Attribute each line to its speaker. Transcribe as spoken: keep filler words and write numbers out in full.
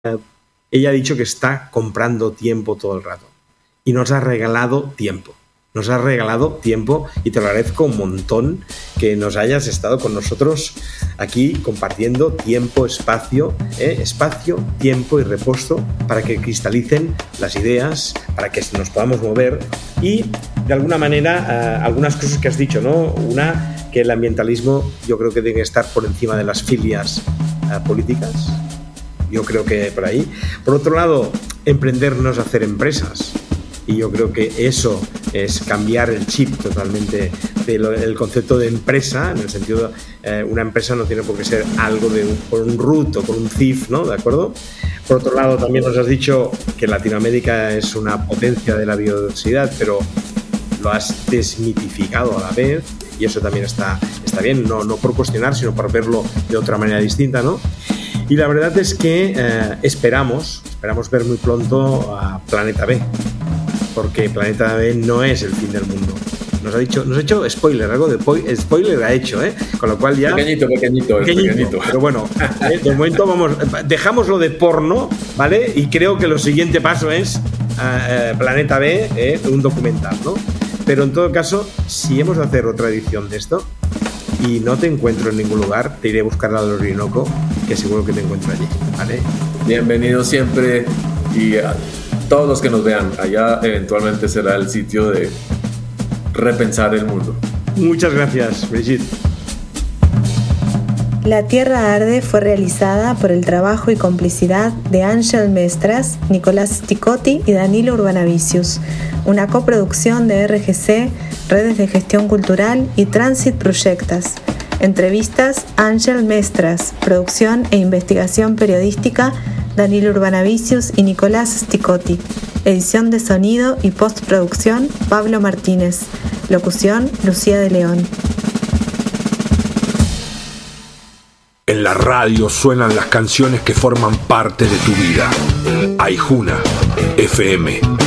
Speaker 1: ella ha dicho que está comprando tiempo todo el rato y nos ha regalado tiempo. Nos has regalado tiempo y te lo agradezco un montón que nos hayas estado con nosotros aquí compartiendo tiempo, espacio, ¿eh? espacio, tiempo y reposo para que cristalicen las ideas, para que nos podamos mover y de alguna manera uh, algunas cosas que has dicho, ¿no? Una, que el ambientalismo yo creo que debe estar por encima de las filias uh, políticas. Yo creo que por ahí. Por otro lado, emprendernos a hacer empresas. Y yo creo que eso es cambiar el chip totalmente del concepto de empresa, en el sentido de eh, una empresa no tiene por qué ser algo de un, con un root o con un C I F, ¿no? ¿De acuerdo? Por otro lado, también nos has dicho que Latinoamérica es una potencia de la biodiversidad, pero lo has desmitificado a la vez y eso también está, está bien, no, no por cuestionar, sino por verlo de otra manera distinta, ¿no? Y la verdad es que eh, esperamos, esperamos ver muy pronto a Planeta B, porque Planeta B no es el fin del mundo. Nos ha dicho, nos ha hecho spoiler, algo de spoiler ha hecho, ¿eh? Con lo cual ya...
Speaker 2: Pequeñito, pequeñito, pequeñito.
Speaker 1: pequeñito. Pero bueno, ¿eh? De momento vamos, dejamos lo de porno, ¿vale? Y creo que lo siguiente paso es uh, uh, Planeta B, ¿eh? Un documental, ¿no? Pero en todo caso, si hemos de hacer otra edición de esto y no te encuentro en ningún lugar, te iré a buscar al Orinoco, que seguro que te encuentro allí, ¿vale?
Speaker 2: Bienvenido siempre y... Uh... todos los que nos vean, allá eventualmente será el sitio de repensar el mundo.
Speaker 1: Muchas gracias, Brigitte.
Speaker 3: La Tierra Arde fue realizada por el trabajo y complicidad de Ángel Mestras, Nicolás Sticotti y Danilo Urbanavicius, una coproducción de R G C, Redes de Gestión Cultural y Transit Proyectas. Entrevistas, Ángel Mestras, producción e investigación periodística, Danilo Urbanavicius y Nicolás Sticotti. Edición de sonido y postproducción, Pablo Martínez. Locución, Lucía de León.
Speaker 4: En la radio suenan las canciones que forman parte de tu vida. Aijuna F M.